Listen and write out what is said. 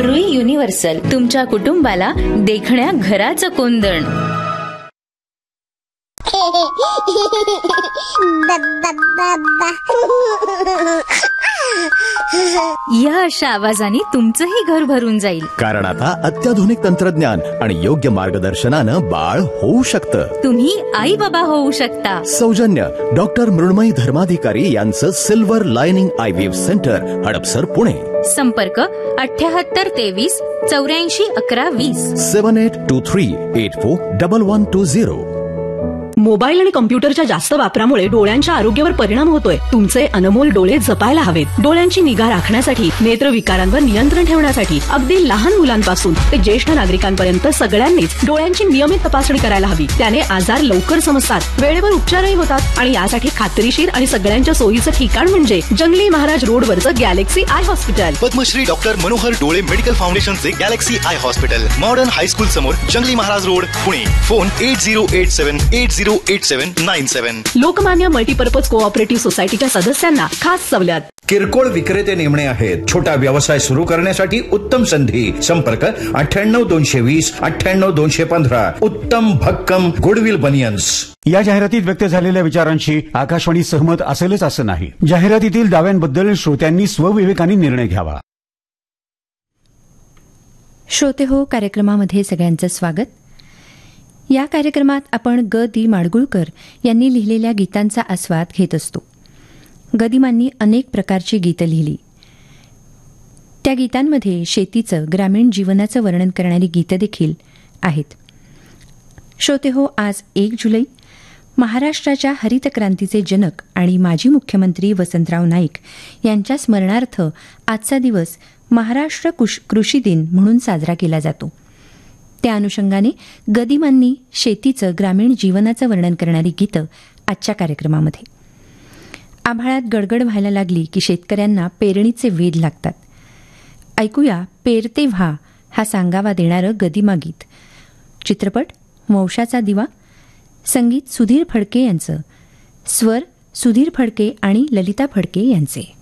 Rui universal, तुमच्या कुटुंबाला देखण्या घराचं कोंदण. या अशा आवाजाने तुमचंही घर भरून जाईल. कारण आता अत्याधुनिक तंत्रज्ञान आणि योग्य मार्गदर्शनानं बाळ होऊ शकतं. तुम्ही आई बाबा होऊ शकता. सौजन्य डॉक्टर मृण्मयी धर्माधिकारी यांचं silver lining IVF centre, Hadapsar, Pune. संपर्क 78 23 84 11 20. 7823841120. मोबाईल आणि कॉम्प्युटरच्या जास्त वापरामुळे डोळ्यांच्या आरोग्यावर परिणाम होतोय. तुमचे अनमोल डोळे जपायला हवेत. डोळ्यांची निगा राखण्यासाठी, नेत्रविकारांवर नियंत्रण ठेवण्यासाठी अगदी लहान मुलांपासून ते ज्येष्ठ नागरिकांपर्यंत सगळ्यांनीच डोळ्यांची नियमित तपासणी करायला हवी. त्याने आजार लवकर समजतात, वेळेवर उपचारही होतात आणि यासाठी खात्रीशीर आणि सगळ्यांच्या सोयीचं ठिकाण म्हणजे जंगली Maharaj रोडवरचं Galaxy I hospital. Padmashri doctor Manohar डोळे मेडिकल फाउंडेशनचे Galaxy I hospital, modern high school समोर, जंगली Maharaj road, Pune. Phone 8087809797. Lokmanya multipurpose cooperative सोसायटीच्या सदस्यांना खास सवलत. किरकोळ विक्रेते नेमणे आहेत. छोटा व्यवसाय सुरू करण्यासाठी उत्तम संधी. संपर्क 98 220 98 215. उत्तम भक्कम गुडविल बनियन्स. या जाहिरातीत व्यक्त झालेल्या विचारांशी आकाशवाणी सहमत असेलच असं नाही. जाहिरातीतील दाव्यांबद्दल श्रोत्यांनी स्वविवेकाने निर्णय घ्यावा. श्रोते हो कार्यक्रमामध्ये सगळ्यांचं स्वागत. या कार्यक्रमात आपण ग दी माडगुळकर यांनी लिहिलेल्या गीतांचा आस्वाद घेत असतो. गदिमांनी अनेक प्रकारची गीतं लिहिली. त्या गीतांमध्ये शेतीचं, ग्रामीण जीवनाचं वर्णन करणारी गीतं देखील आहेत. श्रोते हो, आज 1 जुलै महाराष्ट्राच्या हरित क्रांतीचे जनक आणि माजी मुख्यमंत्री वसंतराव नाईक यांच्या स्मरणार्थ आजचा दिवस महाराष्ट्र कृषी दिन म्हणून साजरा केला जातो. त्या अनुषंगाने गदिमांनी शेतीचं, ग्रामीण जीवनाचं वर्णन करणारी गीतं आजच्या कार्यक्रमामध्ये. आभाळात गडगड व्हायला लागली की शेतकऱ्यांना पेरणीचे वेध लागतात. ऐकूया पेरते व्हा हा सांगावा देणारं गदिमा गीत. चित्रपट वंशाचा दिवा. संगीत सुधीर फडके यांचं. स्वर सुधीर फडके आणि ललिता फडके यांचे.